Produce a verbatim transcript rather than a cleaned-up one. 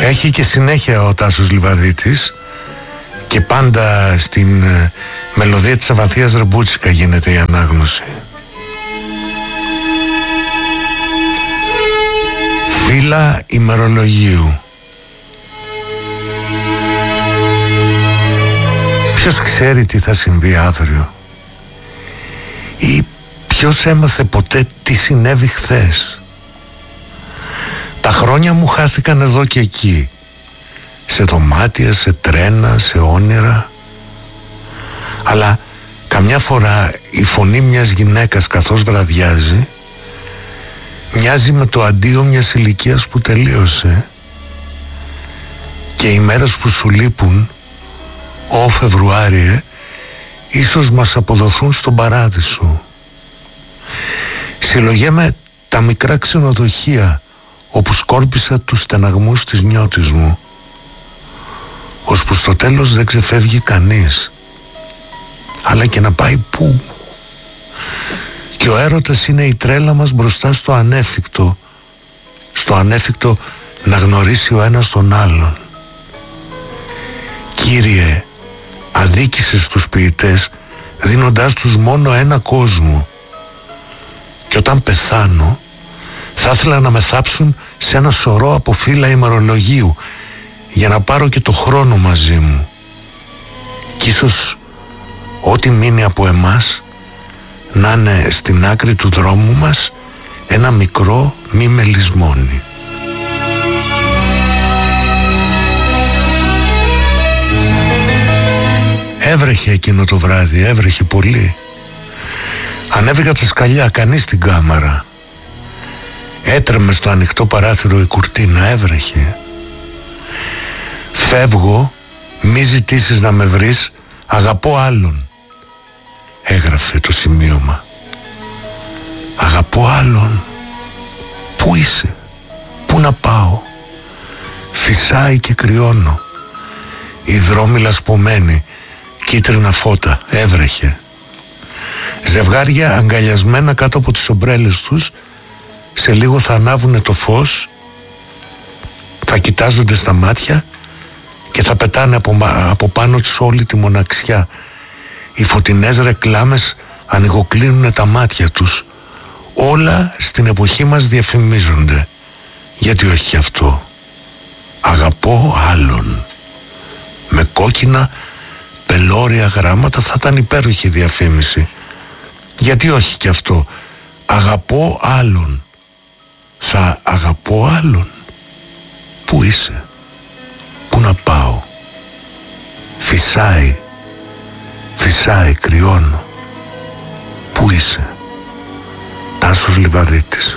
Έχει και συνέχεια ο Τάσος Λιβαδίτης και πάντα στην ε, μελωδία της Αβανθίας Ρεμπούτσικα γίνεται η ανάγνωση. Φύλλα ημερολογίου. Ποιος ξέρει τι θα συμβεί αύριο, ή ποιος έμαθε ποτέ τι συνέβη χθες. Τα χρόνια μου χάθηκαν εδώ και εκεί, σε δωμάτια, σε τρένα, σε όνειρα. Αλλά καμιά φορά η φωνή μιας γυναίκας καθώς βραδιάζει μοιάζει με το αντίο μιας ηλικίας που τελείωσε, και οι μέρες που σου λείπουν, Ω Φεβρουάριε, ίσως μας αποδοθούν στον παράδεισο. Συλλογέμαι τα μικρά ξενοδοχεία όπου σκόρπισα τους στεναγμούς της νιώτης μου, ώσπου στο τέλος δεν ξεφεύγει κανείς. Αλλά και να πάει πού? Και ο έρωτας είναι η τρέλα μας μπροστά στο ανέφικτο, στο ανέφικτο να γνωρίσει ο ένας τον άλλον. Κύριε, αδίκησες τους ποιητές δίνοντάς τους μόνο ένα κόσμο, και όταν πεθάνω θα ήθελα να με θάψουν σε ένα σωρό από φύλλα ημερολογίου για να πάρω και το χρόνο μαζί μου, κι ίσως ό,τι μείνει από εμάς να είναι στην άκρη του δρόμου μας ένα μικρό μη μελισμόνι. Έβρεχε εκείνο το βράδυ, έβρεχε πολύ. Ανέβηκα τα σκαλιά, κανείς στην κάμαρα. Έτρεμε στο ανοιχτό παράθυρο η κουρτίνα, έβρεχε. Φεύγω, μη ζητήσεις να με βρεις, αγαπώ άλλον, έγραφε το σημείωμα. Αγαπώ άλλον. Πού είσαι? Πού να πάω? Φυσάει και κρυώνω. Οι δρόμοι λασπωμένοι, κίτρινα φώτα, έβρεχε. Ζευγάρια αγκαλιασμένα κάτω από τις ομπρέλες τους, σε λίγο θα ανάβουνε το φως, θα κοιτάζονται στα μάτια και θα πετάνε από, από πάνω τους όλη τη μοναξιά. Οι φωτεινές ρεκλάμες ανοιγοκλίνουνε τα μάτια τους. Όλα στην εποχή μας διαφημίζονται. Γιατί όχι και αυτό? Αγαπώ άλλον. Με κόκκινα πελώρια γράμματα θα ήταν υπέροχη διαφήμιση. Γιατί όχι και αυτό? Αγαπώ άλλον. Θα αγαπώ άλλον. Πού είσαι? Πού να πάω? Φυσάει. Φυσάει, κρυώνω. Πού είσαι? Τάσος Λιβαδίτης.